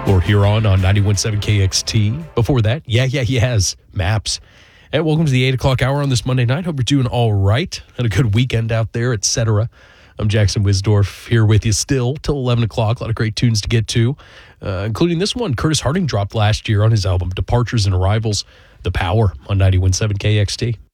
Or Huron on 91.7 KXT. Before that, Yes, Maps. And welcome to the 8 o'clock hour on this Monday night. Hope you're doing all right. Had a good weekend out there, etc. I'm Jackson Wisdorf here with you still till 11 o'clock. A lot of great tunes to get to, including this one. Curtis Harding dropped last year on his album Departures and Arrivals, The Power on 91.7 KXT.